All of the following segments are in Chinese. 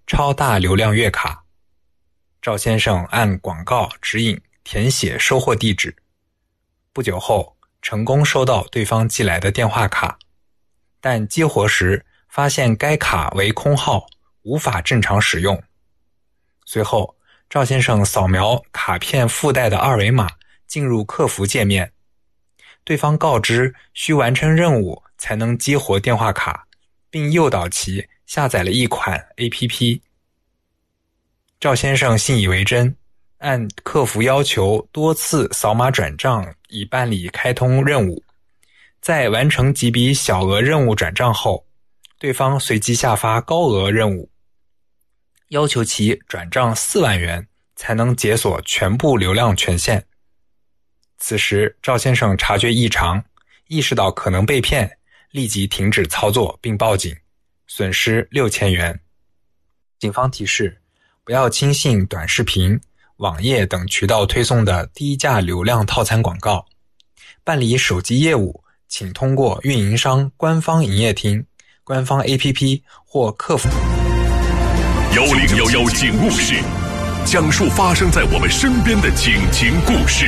超大流量月卡。赵先生按广告指引填写收货地址，不久后成功收到对方寄来的电话卡，但激活时发现该卡为空号，无法正常使用。随后赵先生扫描卡片附带的二维码进入客服界面，对方告知需完成任务才能激活电话卡，并诱导其下载了一款 APP。 赵先生信以为真，按客服要求多次扫码转账以办理开通任务。在完成几笔小额任务转账后，对方随即下发高额任务，要求其转账4万元才能解锁全部流量权限。此时赵先生察觉异常，意识到可能被骗，立即停止操作并报警，损失6000元。警方提示，不要轻信短视频、网页等渠道推送的低价流量套餐广告。办理手机业务，请通过运营商官方营业厅、官方 APP 或客服。 1011警务室，讲述发生在我们身边的警情故事。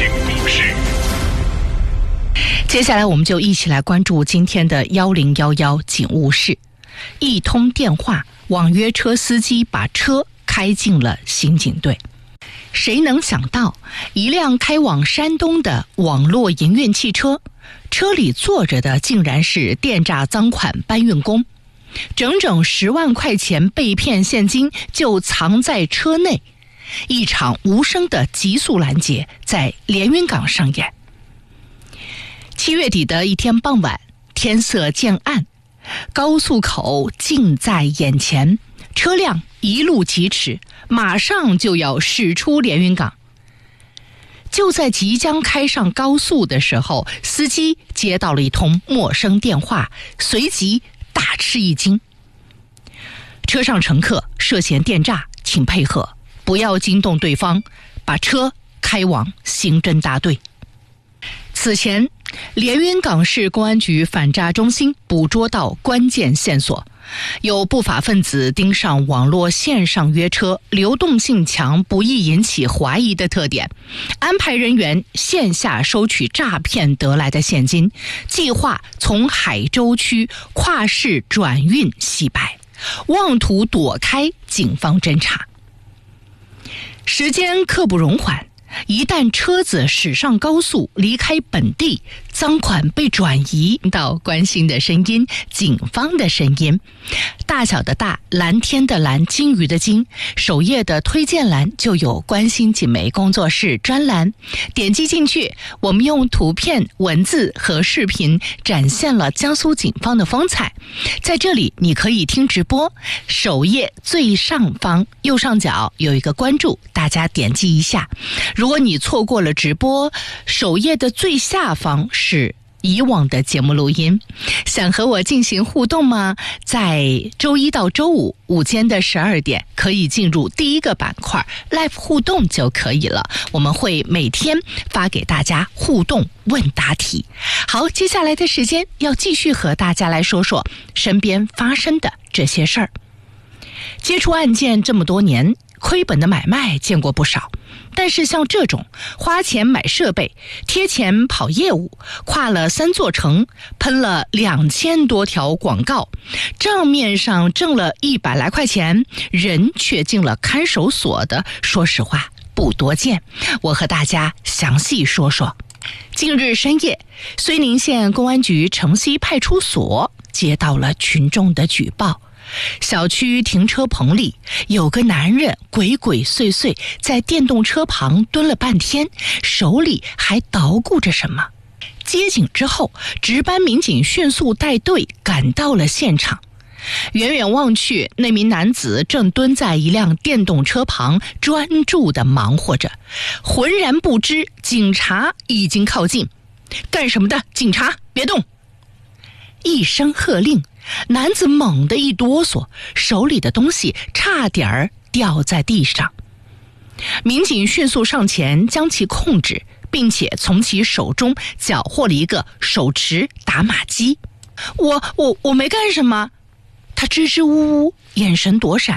接下来我们就一起来关注今天的1011警务室。一通电话，网约车司机把车开进了刑警队。谁能想到，一辆开往山东的网络营运汽车，车里坐着的竟然是电诈赃款搬运工，整整10万块钱被骗现金就藏在车内。一场无声的急速拦截在连云港上演。7月底的一天傍晚，天色渐暗，高速口近在眼前，车辆一路疾驰，马上就要驶出连云港。就在即将开上高速的时候，司机接到了一通陌生电话，随即大吃一惊。车上乘客涉嫌电诈，请配合，不要惊动对方，把车开往刑侦大队。此前，连云港市公安局反诈中心捕捉到关键线索，有不法分子盯上网络线上约车流动性强、不易引起怀疑的特点，安排人员线下收取诈骗得来的现金，计划从海州区跨市转运洗白，妄图躲开警方侦查。时间刻不容缓，一旦车子驶上高速，离开本地，赃款被转移到关心的声音，警方的声音。大小的大，蓝天的蓝，金鱼的金，首页的推荐栏就有关心警媒工作室专栏，点击进去，我们用图片、文字和视频展现了江苏警方的风采。在这里你可以听直播，首页最上方右上角有一个关注，大家点击一下。如果你错过了直播，首页的最下方是以往的节目录音。想和我进行互动吗？在周一到周五午间的12点，可以进入第一个板块 Live 互动就可以了。我们会每天发给大家互动问答题。好，接下来的时间要继续和大家来说说身边发生的这些事儿。接触案件这么多年，亏本的买卖见过不少，但是像这种花钱买设备、贴钱跑业务、跨了3座城、喷了2000多条广告，账面上挣了100来块钱，人却进了看守所的，说实话不多见。我和大家详细说说。近日深夜，睢宁县公安局城西派出所接到了群众的举报，小区停车棚里有个男人鬼鬼祟祟在电动车旁蹲了半天，手里还捣鼓着什么。接警之后，值班民警迅速带队赶到了现场。远远望去，那名男子正蹲在一辆电动车旁专注地忙活着，浑然不知警察已经靠近。干什么的？警察别动！一声喝令，男子猛地一哆嗦，手里的东西差点掉在地上。民警迅速上前将其控制，并且从其手中缴获了一个手持打码机。我没干什么。他支支吾吾，眼神躲闪。